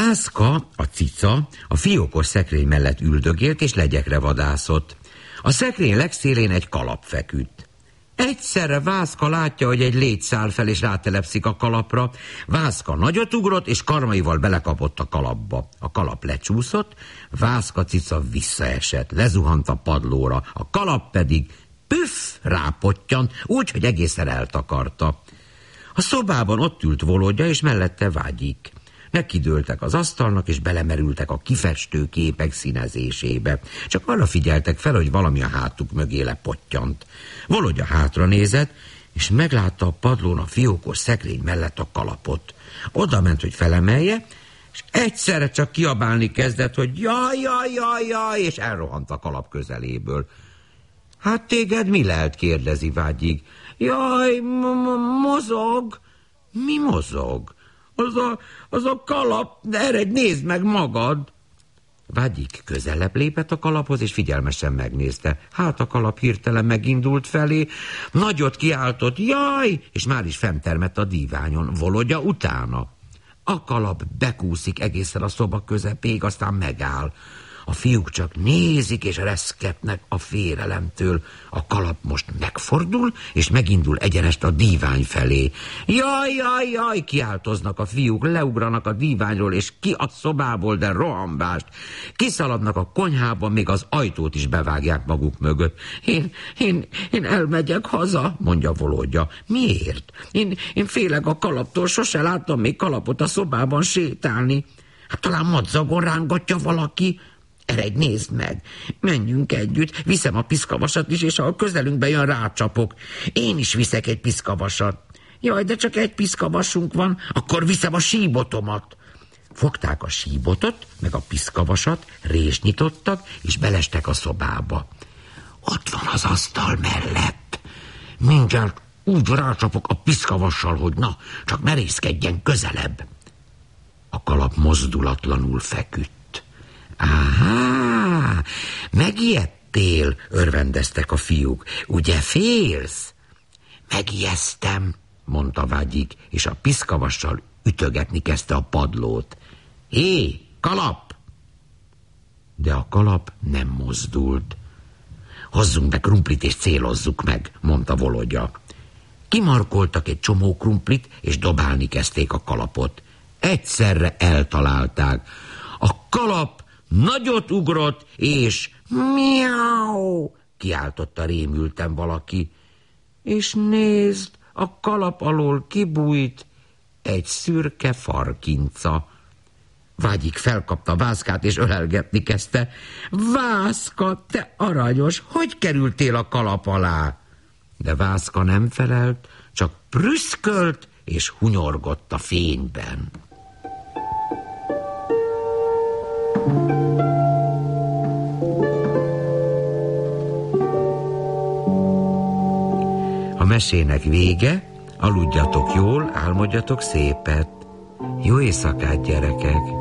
Vászka, a cica, a fiókos szekrény mellett üldögélt és legyekre vadászott. A szekrény legszélén egy kalap feküdt. Egyszerre Vászka látja, hogy egy légy száll fel és rátelepszik a kalapra. Vászka nagyot ugrott, és karmaival belekapott a kalapba. A kalap lecsúszott, Vászka cica visszaesett, lezuhant a padlóra, a kalap pedig püff, rápottyant, úgy, hogy egészen eltakarta. A szobában ott ült Volodya, és mellette Vágyik. Megkidőltek az asztalnak, és belemerültek a kifestő képek színezésébe. Csak arra figyeltek fel, hogy valami a hátuk mögé lepottyant. Volodya hátra nézett, és meglátta a padlón a fiókos szekrény mellett a kalapot. Oda ment, hogy felemelje, és egyszerre csak kiabálni kezdett, hogy jaj, jaj, jaj, jaj, és elrohant a kalap közeléből. Hát téged mi lelt? Kérdezi Vágyig. Jaj, mozog. Mi mozog? Az a kalap, eredj, nézd meg magad! Vágyik közelebb lépett a kalaphoz, és figyelmesen megnézte. Hát a kalap hirtelen megindult felé, nagyot kiáltott, jaj, és már is fenntermett a díványon, Volodya utána. A kalap bekúszik egészen a szoba közepéig, aztán megáll. A fiúk csak nézik és reszketnek a félelemtől. A kalap most megfordul, és megindul egyenest a dívány felé. Jaj, jaj, jaj, kiáltoznak a fiúk, leugranak a díványról, és ki a szobából, de rohambást. Kiszaladnak a konyhába, még az ajtót is bevágják maguk mögött. Én elmegyek haza, mondja Volodya. Miért? Én félek a kalaptól, sose láttam még kalapot a szobában sétálni. Hát talán madzagon rángatja valaki. Eredj, nézd meg, menjünk együtt, viszem a piszkavasat is, és ha a közelünkbe jön, rácsapok. Én is viszek egy piszkavasat. Jaj, de csak egy piszkavasunk van, akkor viszem a síbotomat. Fogták a síbotot, meg a piszkavasat, rést nyitottak, és belestek a szobába. Ott van az asztal mellett. Mindjárt úgy rácsapok a piszkavassal, hogy na, csak merészkedjen közelebb. A kalap mozdulatlanul feküdt. Áhá, megijedtél, örvendeztek a fiúk. Ugye félsz? Megijesztem, mondta Vágyik, és a piszkavassal ütögetni kezdte a padlót. Hé, kalap! De a kalap nem mozdult. Hozzunk be krumplit és célozzuk meg, mondta Volodya. Kimarkoltak egy csomó krumplit, és dobálni kezdték a kalapot. Egyszerre eltalálták. A kalap nagyot ugrott, és miau, kiáltotta rémülten valaki. És nézd, a kalap alól kibújt egy szürke farkinca. Vágyik felkapta Vászkát, és ölelgetni kezdte. Vászka, te aranyos, hogy kerültél a kalap alá? De Vászka nem felelt, csak prüszkölt, és hunyorgott a fényben. A mesének vége, aludjatok jól, álmodjatok szépet. Jó éjszakát, gyerekek!